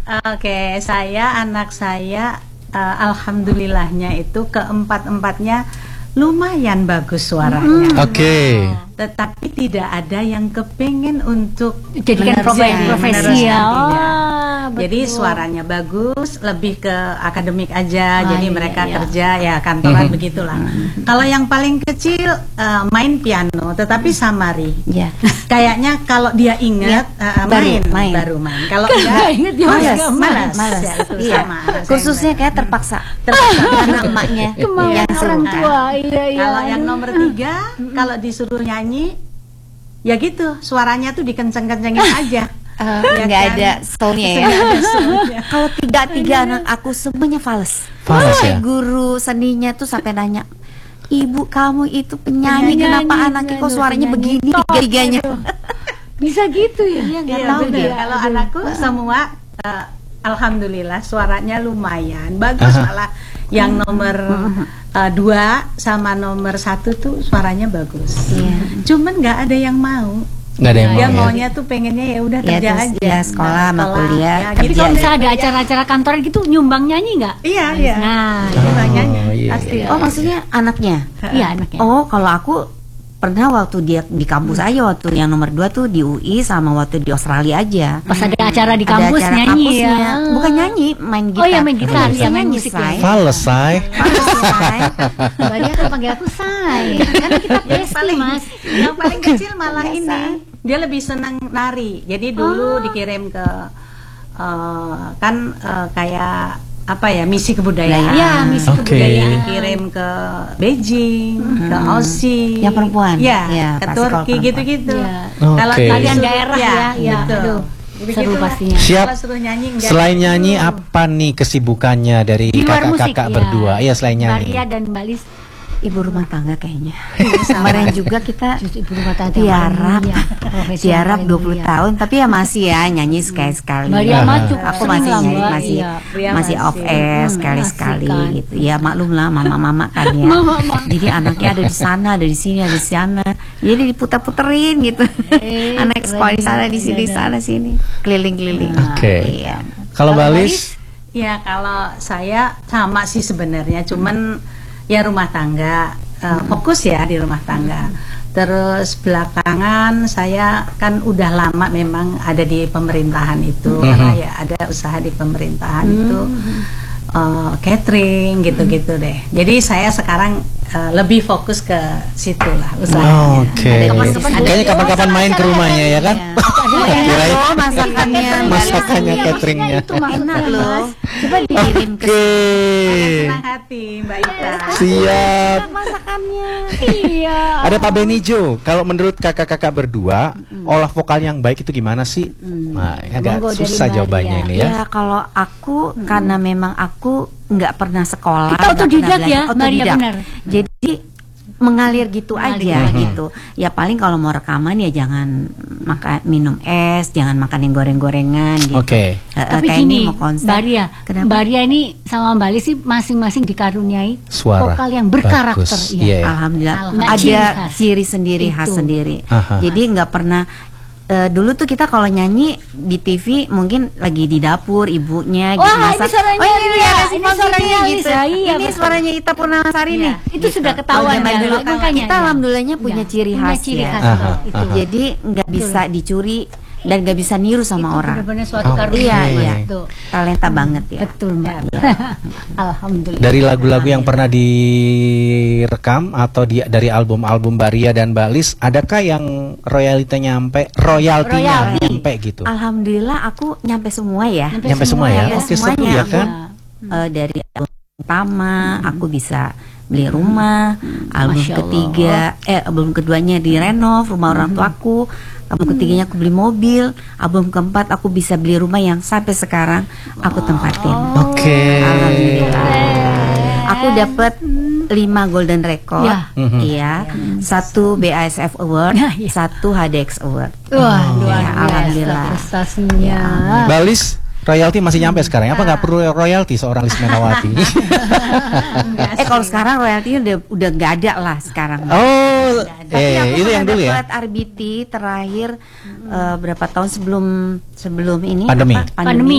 Oke, anak saya alhamdulillahnya itu keempat-empatnya lumayan bagus suaranya. Oke. Tetapi tidak ada yang kepengen untuk jadikan profesi ya. Jadi suaranya bagus, lebih ke akademik aja. Jadi mereka kerja ya kantoran begitulah. Kalau yang paling kecil main piano, tetapi samari. Ya. Kayaknya kalau dia ingat baru main. Kalau enggak malas. Ya, itu sama. Khususnya kayak terpaksa karena emaknya yang orang tua. Kalau yang nomor 3 kalau disuruh nyanyi ya gitu, suaranya tuh dikenceng-kencengin aja. Nggak ada soundnya ya. Kalau tiga anak aku semuanya fals ya. Guru seninya tuh sampai nanya, ibu kamu itu penyanyi, kenapa anaknya kok suaranya begini tiga-tiganya? Bisa gitu ya? Iya, tahu deh. Kalau anakku semua alhamdulillah suaranya lumayan bagus, malah yang nomor 2 sama nomor 1 tuh suaranya bagus. Cuman nggak ada yang mau. Nggak ada yang mau. Dia maunya tuh pengennya ya udah kerja aja. Ya, sekolah sama kuliah. Ya, tapi kalau misalnya ada acara-acara kantoran gitu nyumbang nyanyi nggak? Iya. Nah, nyumbang nyanyi pasti. Oh, maksudnya anaknya? Iya, anaknya. Oh, kalau aku pernah waktu dia di kampus aja, waktu yang nomor 2 tuh di UI sama waktu di Australia aja. Pas ada acara di kampus nyanyi ya. Bukan nyanyi, main gitar. Oh ya, main gitar, ya, main musik ya. Fales, Say. Mbak Dia kan panggil aku Say. Karena kita Mas. Yang paling kecil malah ini. Dia lebih senang nari. Jadi dulu dikirim ke kayak apa ya, misi kebudayaan. Ya, misi kebudayaan. Dikirim ke Beijing, ke Aussie. Yang perempuan. Ya, ke Turki gitu-gitu. Kalau tarian daerah ya. Betul. Seru pastinya. Siap. Selain nyanyi apa nih kesibukannya dari kakak-kakak berdua? Iya, selain nyanyi. Maria dan Mbak Lis ibu rumah tangga kayaknya. Kemarin juga kita ibu rumah tangga tiarap 20 tahun, tapi ya masih ya nyanyi sekali-sekali. Aku masih nyanyi, masih off air sekali-sekali gitu. Ya maklum lah mama-mama kan ya. Jadi anaknya ada di sana, ada di sini, ada di sana. Jadi diputer-puterin gitu. Anak sekolah di sana, di sini, sana sini, keliling-keliling. Oke. Kalau Mbak Lis? Ya kalau saya sama sih sebenarnya, cuman ya rumah tangga, fokus ya di rumah tangga. Terus belakangan saya kan udah lama memang ada di pemerintahan itu, karena ya ada usaha di pemerintahan itu, catering gitu-gitu deh. Jadi saya sekarang lebih fokus ke situ lah usahanya. Oke. Kayaknya kapan-kapan main ke rumahnya ya kan? Masakannya, cateringnya. Itu enak loh. Coba dikirim ke senang hati Mbak Ita. Siap. Masakannya. Iya. Ada Pak Benijo. Kalau menurut kakak-kakak berdua, olah vokal yang baik itu gimana sih? Nah, agak susah jawabannya ini ya. Ya kalau aku karena memang aku nggak pernah sekolah. Kita otodidak ya, Maria benar. Jadi mengalir gitu aja gitu. Ya paling kalau mau rekaman ya jangan minum es, jangan makan yang goreng-gorengan gitu. Oke. Tapi gini, Mbak Ria ini sama Mbak Lis sih masing-masing dikaruniai suara vokal yang berkarakter. Ya. Alhamdulillah. Ada ciri sendiri, khas sendiri. Jadi nggak pernah. Dulu tuh kita kalau nyanyi di TV mungkin lagi di dapur ibunya gitu masak. Ini suaranya gitu. Ini suaranya Ita Purnamasari nih. Itu sudah ketahuan ya. Kita alhamdulillahnya punya ciri khas ya. Jadi nggak bisa dicuri dan nggak bisa niru sama orang. Benar-benar suatu karunia. Iya. Talenta banget ya. Betul Mbak. Alhamdulillah. Dari lagu-lagu yang pernah direkam atau dari album-album Mbak Ria dan Mbak Lis, adakah yang royaltinya nyampe gitu? Alhamdulillah aku nyampe semua ya. Nyampe semua ya. Oke, seru ya kan? Dari album pertama aku bisa beli rumah, album ketiga album keduanya direnov rumah orang tuaku, album ketiganya aku beli mobil, album keempat aku bisa beli rumah yang sampai sekarang aku tempatin. Oke. Alhamdulillah. Aku dapat 5 Golden Record, iya, 1 BASF Award, 1 HDX Award. Wah, luar biasa alhamdulillah prestasinya. Mbak Lis, royalti masih nyampe sekarang? Apa nggak perlu royalti seorang Lis Menawati? Kalau sekarang royaltinya udah nggak ada lah sekarang. Oh, itu yang dulu ya. Dapat RBT terakhir berapa tahun sebelum ini? Pandemi.